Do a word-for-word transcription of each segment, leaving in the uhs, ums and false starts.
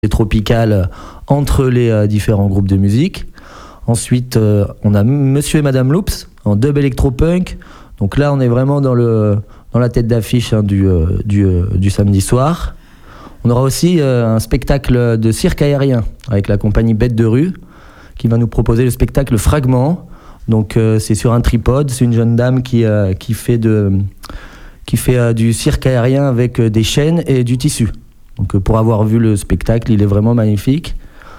tropicales entre les euh, différents groupes de musique. Ensuite, euh, on a Monsieur et Madame Loops en dub électropunk. Donc là, on est vraiment dans, le, dans la tête d'affiche hein, du, euh, du, euh, du samedi soir. On aura aussi euh, un spectacle de cirque aérien avec la compagnie Bête de Rue qui va nous proposer le spectacle Fragment. Donc euh, c'est sur un tripode, c'est une jeune dame qui, euh, qui fait, de, qui fait euh, du cirque aérien avec euh, des chaînes et du tissu. Donc euh, pour avoir vu le spectacle, il est vraiment magnifique.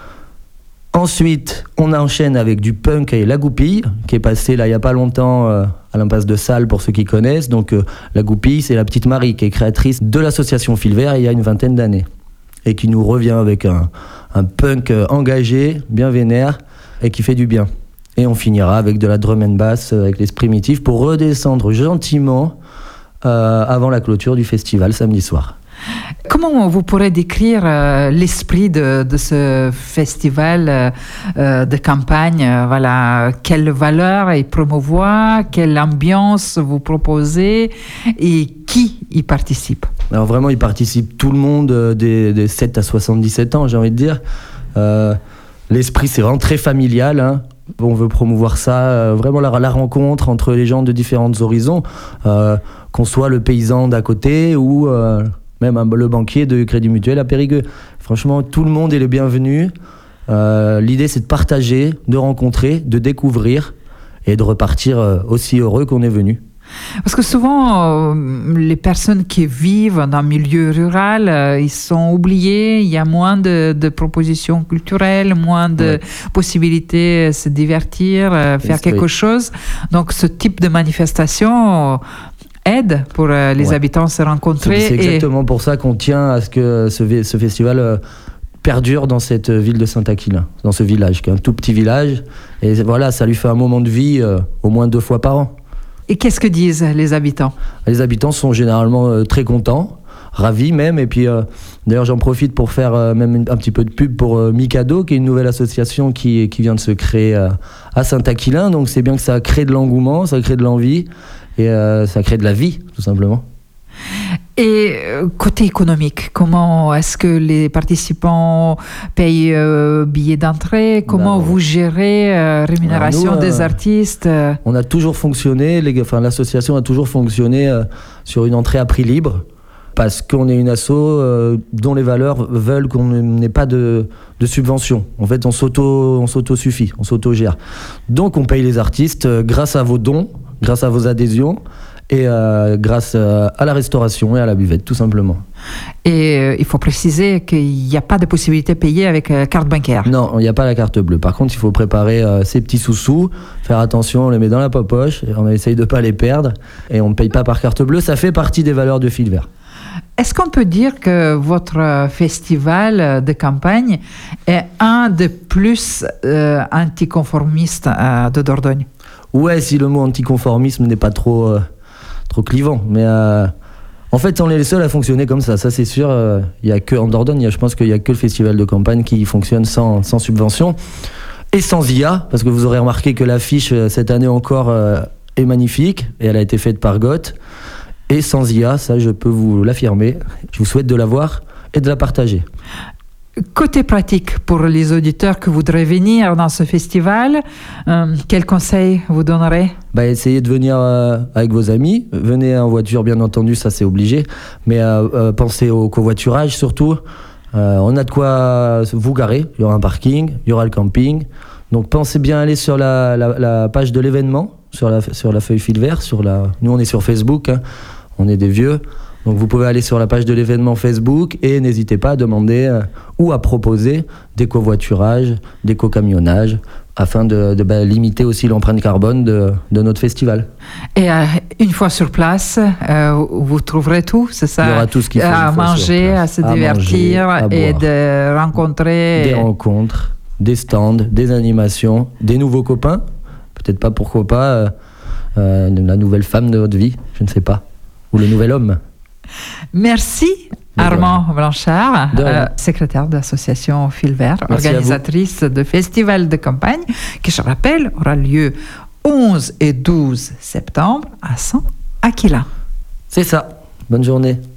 Ensuite, on enchaîne avec du punk et La Goupille, qui est passé là il n'y a pas longtemps euh, à l'impasse de Salles pour ceux qui connaissent. Donc euh, La Goupille, c'est la petite Marie qui est créatrice de l'association Fil Vert il y a une vingtaine d'années et qui nous revient avec un, un punk euh, engagé, bien vénère et qui fait du bien. Et on finira avec de la drum and bass avec les Primitifs pour redescendre gentiment euh, avant la clôture du festival samedi soir. Comment vous pourrez décrire euh, l'esprit de, de ce festival euh, de campagne euh, voilà, quelle valeur il promouvoit, quelle ambiance vous proposez et qui y participe? Alors vraiment, il participe tout le monde euh, des, des sept à soixante-dix-sept ans, j'ai envie de dire. Euh, l'esprit, c'est vraiment très familial, hein. On veut promouvoir ça, euh, vraiment la, la rencontre entre les gens de différents horizons, euh, qu'on soit le paysan d'à côté ou... Euh, même un, le banquier de Crédit Mutuel à Périgueux. Franchement, tout le monde est le bienvenu. Euh, l'idée, c'est de partager, de rencontrer, de découvrir et de repartir euh, aussi heureux qu'on est venu. Parce que souvent, euh, les personnes qui vivent dans le milieu rural, euh, ils sont oubliés, il y a moins de, de propositions culturelles, moins de ouais. possibilités de se divertir, euh, faire Esprit. quelque chose. Donc, ce type de manifestation... Euh, aide pour euh, les ouais. habitants se rencontrer. C'est, c'est exactement et... pour ça qu'on tient à ce que ce, ce festival euh, perdure dans cette ville de Saint-Aquilin, dans ce village, qui est un tout petit village. Et voilà, ça lui fait un moment de vie euh, au moins deux fois par an. Et qu'est-ce que disent les habitants? Les habitants sont généralement euh, très contents, ravis même. Et puis, euh, d'ailleurs, j'en profite pour faire euh, même un petit peu de pub pour euh, Mikado, qui est une nouvelle association qui, qui vient de se créer euh, à Saint-Aquilin. Donc, c'est bien que ça crée de l'engouement, ça crée de l'envie. Et euh, ça crée de la vie, tout simplement. Et euh, côté économique, comment est-ce que les participants payent euh, billets d'entrée? Comment ben, vous gérez euh, rémunération nous, des euh, artistes? On a toujours fonctionné, les, enfin, l'association a toujours fonctionné euh, sur une entrée à prix libre, parce qu'on est une asso euh, dont les valeurs veulent qu'on n'ait pas de, de subvention. En fait, on, s'auto, on s'auto-suffit, on s'auto-gère. Donc, on paye les artistes euh, grâce à vos dons, grâce à vos adhésions et euh, grâce euh, à la restauration et à la buvette, tout simplement. Et euh, il faut préciser qu'il n'y a pas de possibilité de payer avec euh, carte bancaire. Non, il n'y a pas la carte bleue. Par contre, il faut préparer euh, ses petits sous-sous, faire attention, on les met dans la poche, on essaye de ne pas les perdre et on ne paye pas par carte bleue. Ça fait partie des valeurs de Fil Vert. Est-ce qu'on peut dire que votre festival de campagne est un des plus euh, anticonformistes euh, de Dordogne? Ouais, si le mot anticonformisme n'est pas trop, euh, trop clivant. Mais euh, en fait, on est les seuls à fonctionner comme ça. Ça, c'est sûr. Euh, y a que, en Dordogne, y a, je pense qu'il n'y a que le festival de campagne qui fonctionne sans, sans subvention. Et sans I A, parce que vous aurez remarqué que l'affiche, cette année encore, euh, est magnifique. Et elle a été faite par Goth. Et sans I A, ça, je peux vous l'affirmer. Je vous souhaite de la voir et de la partager. Côté pratique, pour les auditeurs qui voudraient venir dans ce festival, euh, quels conseils vous donnerez? Bah, essayez de venir euh, avec vos amis. Venez en voiture, bien entendu, ça c'est obligé. Mais euh, euh, pensez au covoiturage surtout. Euh, on a de quoi vous garer. Il y aura un parking, il y aura le camping. Donc pensez bien aller sur la, la, la page de l'événement, sur la, sur la feuille Fil Vert. Sur la... Nous, on est sur Facebook, hein. On est des vieux. Donc vous pouvez aller sur la page de l'événement Facebook et n'hésitez pas à demander euh, ou à proposer des covoiturages, des co-camionnages, afin de, de bah, limiter aussi l'empreinte carbone de, de notre festival. Et euh, une fois sur place, euh, vous trouverez tout, c'est ça? Il y aura tout ce qu'il faut. À manger, à se à divertir manger, à et de rencontrer... Des rencontres, des stands, des animations, des nouveaux copains. Peut-être pas, pourquoi pas, euh, euh, la nouvelle femme de votre vie, je ne sais pas. Ou le nouvel homme. Merci Armand Blanchard, euh, secrétaire de l'association Fil Vert, Merci organisatrice de festival de campagne, qui, je rappelle, aura lieu onze et douze septembre à Saint-Aquilin. C'est ça. Bonne journée.